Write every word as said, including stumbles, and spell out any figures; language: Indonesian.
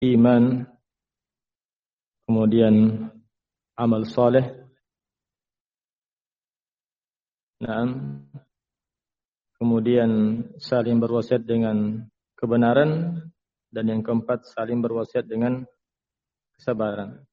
iman, kemudian amal soleh, nah, kemudian saling berwasiat dengan kebenaran, dan yang keempat saling berwasiat dengan kesabaran.